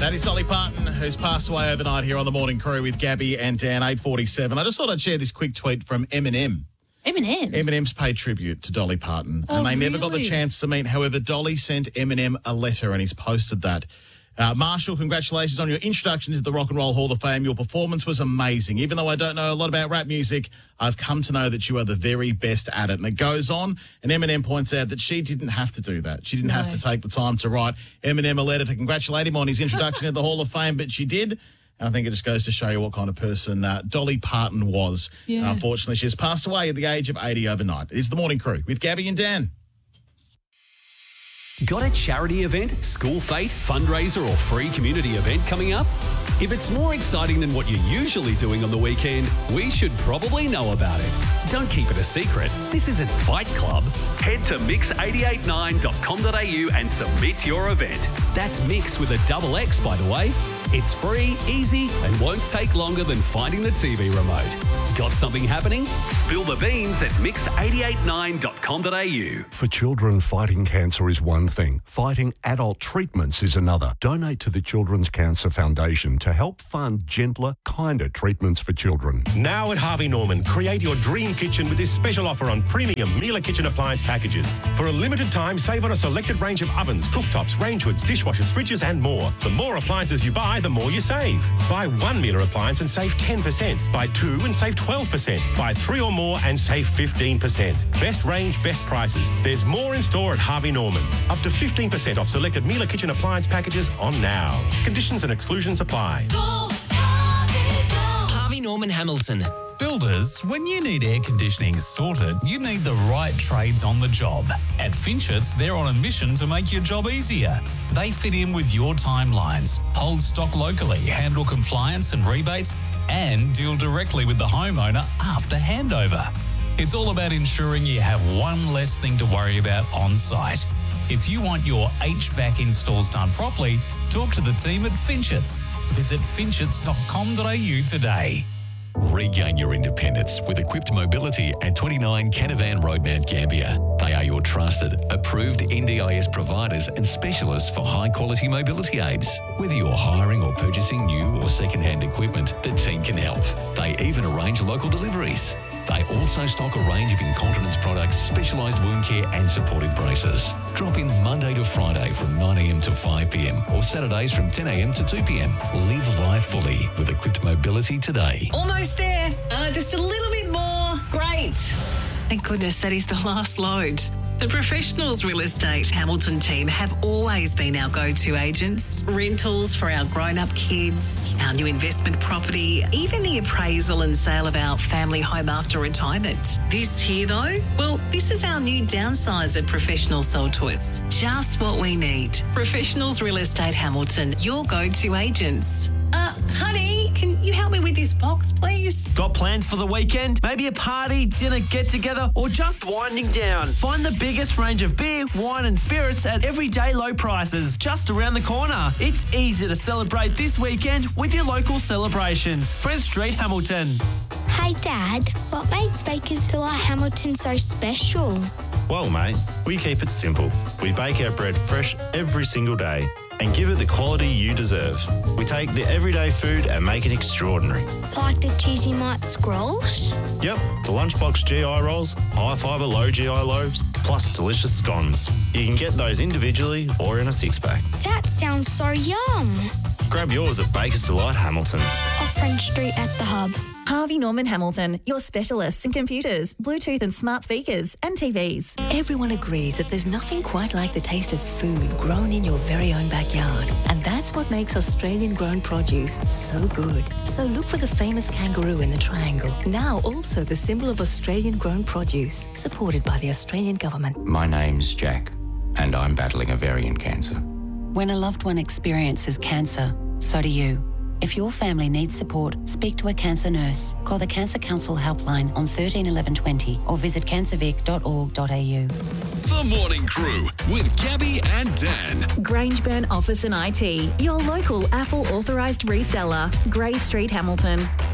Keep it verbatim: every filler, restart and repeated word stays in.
That is Dolly Parton, who's passed away overnight here on the Morning Crew with Gabby and Dan, eight forty-seven. I just thought I'd share this quick tweet from Eminem. Eminem? Eminem's paid tribute to Dolly Parton, Oh, and they never got the really? chance to meet. However, Dolly sent Eminem a letter, and he's posted that. Uh, Marshall, congratulations on your introduction to the Rock and Roll Hall of Fame. Your performance was amazing. Even though I don't know a lot about rap music, I've come to know that you are the very best at it. And it goes on, and Eminem points out that she didn't have to do that. She didn't No. have to take the time to write Eminem a letter to congratulate him on his introduction to the Hall of Fame, but she did. And I think it just goes to show you what kind of person uh, Dolly Parton was. Yeah. And unfortunately, she has passed away at the age of eighty overnight. It is the Morning Crew with Gabby and Dan. Got a charity event, school fete, fundraiser or free community event coming up? If it's more exciting than what you're usually doing on the weekend, we should probably know about it. Don't keep it a secret. This isn't Fight Club. Head to mix eight eight nine dot com dot a u and submit your event. That's Mix with a double X, by the way. It's free, easy, and won't take longer than finding the T V remote. Got something happening? Spill the beans at mix eight eight nine dot com dot a u. For children, fighting cancer is one thing. Fighting adult treatments is another. Donate to the Children's Cancer Foundation to help fund gentler, kinder treatments for children. Now at Harvey Norman, create your dream kitchen with this special offer on premium Miele kitchen appliance packages. For a limited time, save on a selected range of ovens, cooktops, range hoods, dishwashers, fridges and more. The more appliances you buy, the more you save. Buy one Miele appliance and save ten percent. Buy two and save twelve percent. Buy three or more and save fifteen percent. Best range, best prices. There's more in store at Harvey Norman. Up to fifteen percent off selected Miele kitchen appliance packages on now. Conditions and exclusions apply. Harvey Norman Hamilton. Builders, when you need air conditioning sorted, you need the right trades on the job. At Finchets, they're on a mission to make your job easier. They fit in with your timelines, hold stock locally, handle compliance and rebates, and deal directly with the homeowner after handover. It's all about ensuring you have one less thing to worry about on site. If you want your H V A C installs done properly, talk to the team at Finchets. Visit finchets dot com dot a u today. Regain your independence with Equipped Mobility at twenty-nine Canavan Road, Mount Gambier. They are your trusted, approved N D I S providers and specialists for high-quality mobility aids. Whether you're hiring or purchasing new or second-hand equipment, the team can help. They even arrange local deliveries. They also stock a range of incontinence products, specialised wound care and supportive braces. Drop in Monday to Friday from nine a m to five p m or Saturdays from ten a m to two p m. Live life fully with Equipped Mobility today. Almost there. Uh, just a little bit more. Great. Thank goodness that is the last load. The Professionals Real Estate Hamilton team have always been our go-to agents. Rentals for our grown-up kids, our new investment property, even the appraisal and sale of our family home after retirement. This here, though, well, this is our new downsizer Professionals sold to us. Just what we need. Professionals Real Estate Hamilton, your go-to agents. Uh, honey, can you help me with this box, please? Got plans for the weekend? Maybe a party, dinner, get-together, or just winding down? Find the biggest range of beer, wine and spirits at everyday low prices just around the corner. It's easy to celebrate this weekend with your local celebrations. Friends Street, Hamilton. Hey, Dad, what makes Bakers Delight Hamilton so special? Well, mate, we keep it simple. We bake our bread fresh every single day and give it the quality you deserve. We take the everyday food and make it extraordinary. Like the cheesy mite scrolls? Yep, the lunchbox G I rolls, high fibre, low G I loaves, plus delicious scones. You can get those individually or in a six-pack. That sounds so yum. Grab yours at Bakers Delight Hamilton. Off French Street at the Hub. Harvey Norman Hamilton, your specialists in computers, Bluetooth and smart speakers and T Vs. Everyone agrees that there's nothing quite like the taste of food grown in your very own backyard. And that's what makes Australian-grown produce so good. So look for the famous kangaroo in the triangle. Now also the symbol of Australian-grown produce, supported by the Australian government. My name's Jack, and I'm battling ovarian cancer. When a loved one experiences cancer, so do you. If your family needs support, speak to a cancer nurse. Call the Cancer Council helpline on thirteen eleven twenty or visit cancer vic dot org dot a u. The Morning Crew with Gabby and Dan. Grangeburn Office and I T, your local Apple authorised reseller, Grey Street, Hamilton.